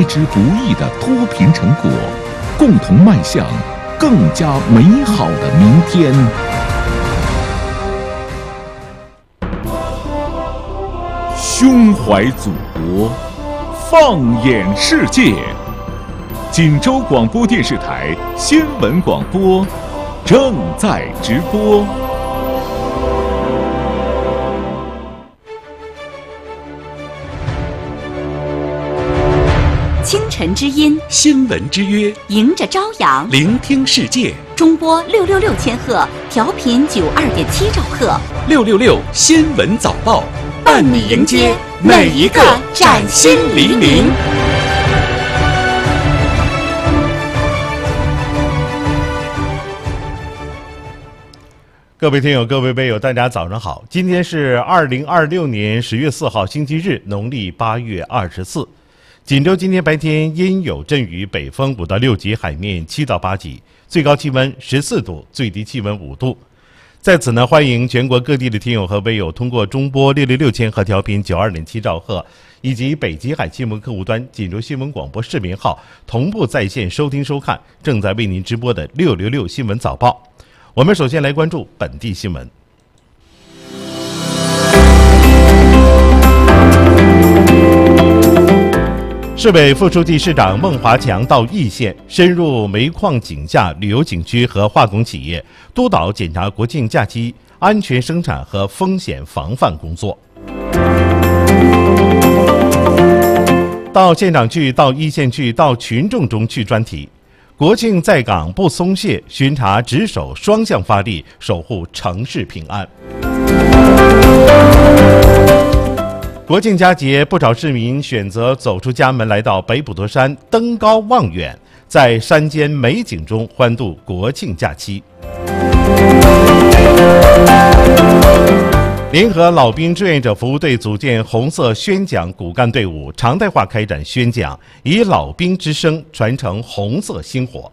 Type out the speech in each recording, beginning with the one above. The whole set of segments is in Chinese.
之不易的脱贫成果，共同迈向更加美好的明天。胸怀祖国，放眼世界。锦州广播电视台新闻广播正在直播。 清晨之音， 新闻之约， 迎着朝阳， 聆听世界。 中波666千赫，调频92.7兆赫。 666新闻早报，伴你迎接每一个崭新黎明。 各位听友，各位杯友，大家早上好！今天是2026年10月4号，星期日，农历8月24。锦州今天白天阴有阵雨，北风5到6级，海面7到8级，最高气温14度，最低气温5度。在此呢，欢迎全国各地的听友和微友通过中波666千赫调频92.7兆赫，以及北极海新闻客户端锦州新闻广播视频号同步在线收听收看正在为您直播的666新闻早报。我们首先来关注本地新闻。市委副书记、市长孟华强到易县，深入煤矿井下旅游景区和化工企业，督导检查国庆假期安全生产和风险防范工作。到现场去，到一线去，到群众中去专题。国庆在岗不松懈，巡查值守双向发力，守护城市平安。国庆佳节，不少市民选择走出家门，来到北普陀山登高望远，在山间美景中欢度国庆假期。联合老兵志愿者服务队组建红色宣讲骨干队伍，常态化开展宣讲，以老兵之声传承红色薪火。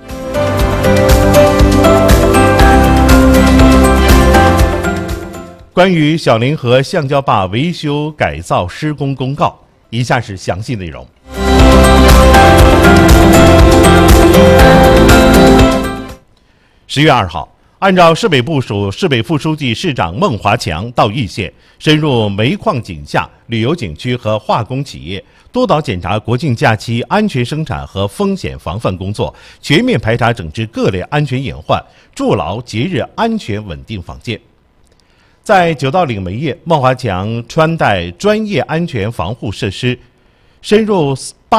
关于小凌河橡胶坝维修改造施工公告，以下是详细内容。10月2号，按照市委部署，市委副书记、市长孟华强到易县，深入煤矿井下旅游景区和化工企业，督导检查国庆假期安全生产和风险防范工作，全面排查整治各类安全隐患，筑牢节日安全稳定防线。在九道岭煤业，孟华强穿戴专业安全防护设施，深入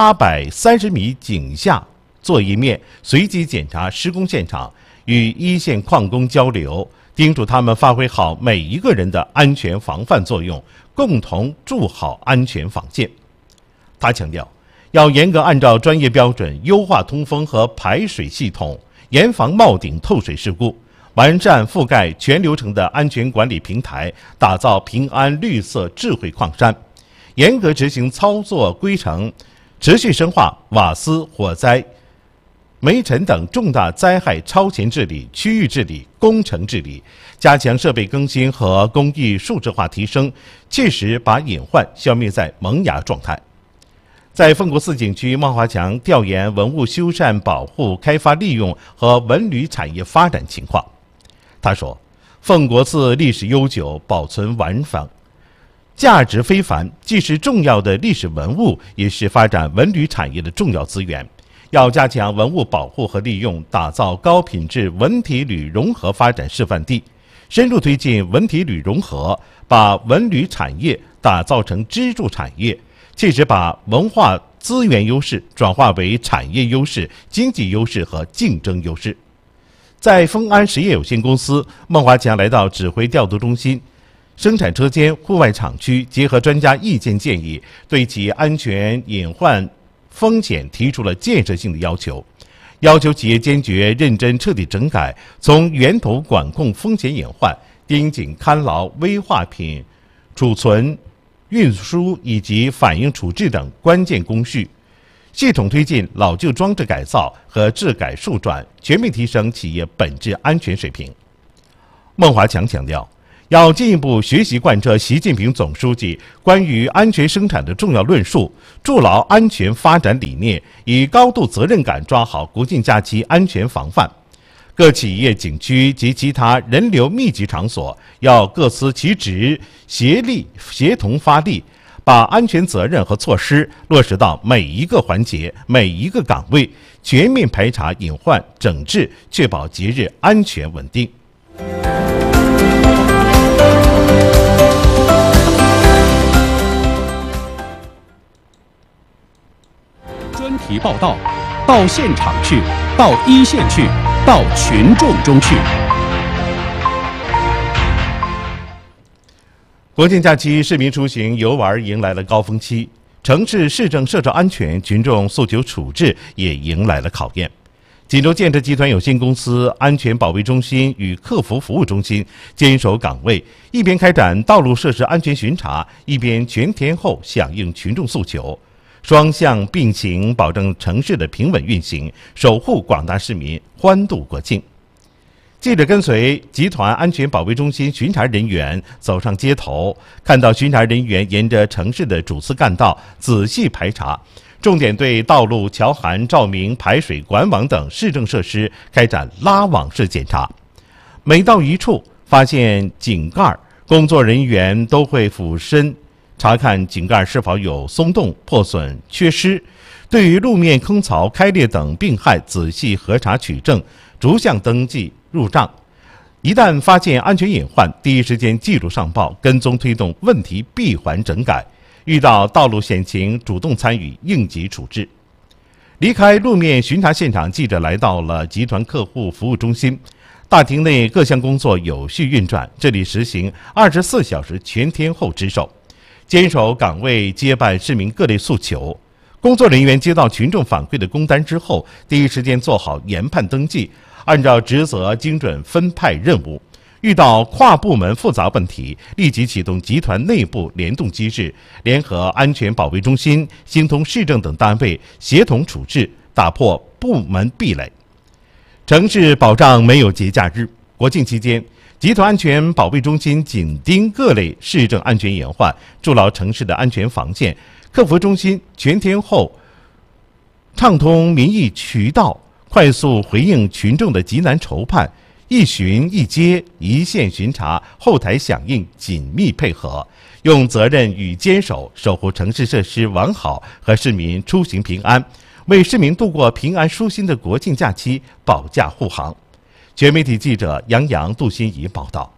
830米井下作业面，随机检查施工现场，与一线矿工交流，叮嘱他们发挥好每一个人的安全防范作用，共同筑好安全防线。他强调，要严格按照专业标准优化通风和排水系统，严防冒顶透水事故，完善覆盖全流程的安全管理平台，打造平安绿色智慧矿山，严格执行操作规程，持续深化瓦斯、火灾、煤尘等重大灾害超前治理、区域治理、工程治理，加强设备更新和工艺数字化提升，切实把隐患消灭在萌芽状态。在凤国寺景区，孟华强调研文物修缮、保护、开发利用和文旅产业发展情况。他说，凤国寺历史悠久，保存完善，价值非凡，既是重要的历史文物，也是发展文旅产业的重要资源。要加强文物保护和利用，打造高品质文体旅融合发展示范地，深入推进文体旅融合，把文旅产业打造成支柱产业，切实把文化资源优势转化为产业优势、经济优势和竞争优势。在丰安实业有限公司，孟华强来到指挥调度中心、生产车间、户外厂区，结合专家意见建议，对其安全隐患风险提出了建设性的要求，要求企业坚决认真彻底整改，从源头管控风险隐患，盯紧看牢危化品储存、运输以及反应处置等关键工序，系统推进老旧装置改造和质改数转，全面提升企业本质安全水平。孟华强强调， 要进一步学习贯彻习近平总书记关于安全生产的重要论述，筑牢安全发展理念，以高度责任感抓好国庆假期安全防范。各企业、景区及其他人流密集场所要各司其职，协同发力，把安全责任和措施落实到每一个环节、每一个岗位，全面排查隐患、整治，确保节日安全稳定。 专题报道，到现场去，到一线去，到群众中去。 国庆假期，市民出行游玩迎来了高峰期，城市市政设置安全、群众诉求处置也迎来了考验。锦州建设集团有限公司安全保卫中心与客服服务中心坚守岗位，一边开展道路设施安全巡查，一边全天候响应群众诉求，双向并行，保证城市的平稳运行，守护广大市民欢度国庆。记者跟随集团安全保卫中心巡查人员走上街头，看到巡查人员沿着城市的主次干道仔细排查，重点对道路、桥涵、照明、排水管网等市政设施开展拉网式检查。每到一处发现井盖，工作人员都会俯身查看井盖是否有松动、破损、缺失，对于路面坑槽开裂等病害仔细核查取证，逐项登记入账。一旦发现安全隐患，第一时间记录上报，跟踪推动问题闭环整改，遇到道路险情主动参与应急处置。离开路面巡查现场，记者来到了集团客户服务中心。大厅内各项工作有序运转，这里实行24小时全天候值守，坚守岗位，接办市民各类诉求。工作人员接到群众反馈的工单之后，第一时间做好研判登记，按照职责精准分派任务。遇到跨部门复杂问题，立即启动集团内部联动机制，联合安全保卫中心、兴通市政等单位协同处置，打破部门壁垒。城市保障没有节假日。国庆期间，集团安全保卫中心紧盯各类市政安全隐患，筑牢城市的安全防线。客服中心全天候畅通民意渠道，快速回应群众的急难愁盼，一巡一接，一线巡查，后台响应紧密配合，用责任与坚守守护城市设施完好和市民出行平安，为市民度过平安舒心的国庆假期保驾护航。全媒体记者杨洋、杜欣怡报道。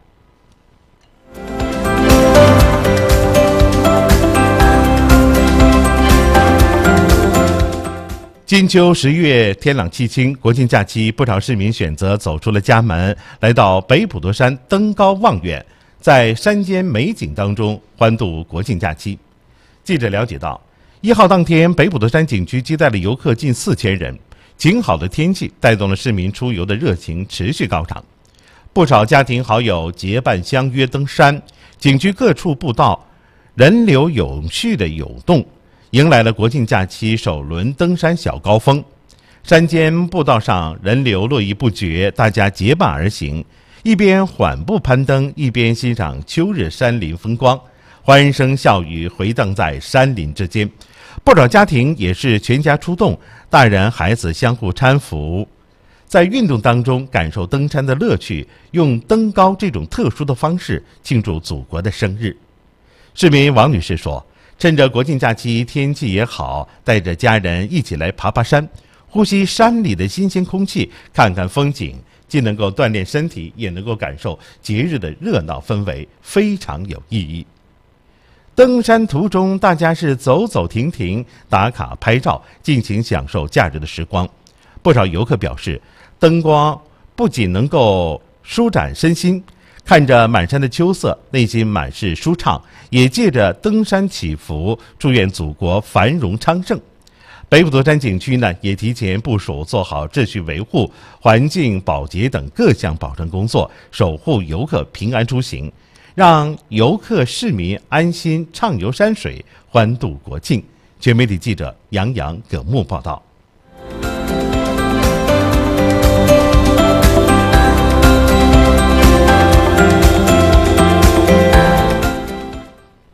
金秋10月，天朗气清，国庆假期，不少市民选择走出了家门，来到北普陀山登高望远，在山间美景当中欢度国庆假期。记者了解到，1号当天，北普陀山景区接待了游客近4000人，晴好的天气带动了市民出游的热情持续高涨，不少家庭好友结伴相约登山，景区各处步道人流有序的涌动，迎来了国庆假期首轮登山小高峰。山间步道上人流络绎不绝，大家结伴而行，一边缓步攀登，一边欣赏秋日山林风光，欢声笑语回荡在山林之间。不少家庭也是全家出动，大人孩子相互搀扶，在运动当中感受登山的乐趣，用登高这种特殊的方式庆祝祖国的生日。市民王女士说，趁着国庆假期天气也好，带着家人一起来爬爬山，呼吸山里的新鲜空气，看看风景，既能够锻炼身体，也能够感受节日的热闹氛围，非常有意义。登山途中，大家是走走停停，打卡拍照，尽情享受假日的时光。不少游客表示，灯光不仅能够舒展身心，看着满山的秋色，内心满是舒畅，也借着登山祈福，祝愿祖国繁荣昌盛。北普陀山景区呢，也提前部署做好秩序维护、环境保洁等各项保障工作，守护游客平安出行，让游客市民安心畅游山水，欢度国庆。全媒体记者杨洋、葛木报道。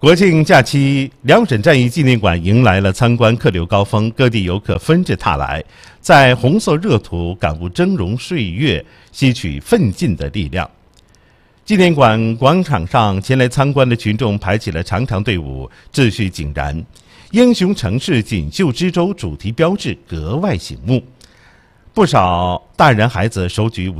国庆假期，两沈战役纪念馆迎来了参观客流高峰，各地游客纷至沓来，在红色热土感悟峥嵘岁月，吸取奋进的力量。纪念馆广场上前来参观的群众排起了长长队伍，秩序井然。英雄城市锦绣之州主题标志格外醒目，不少大人孩子手举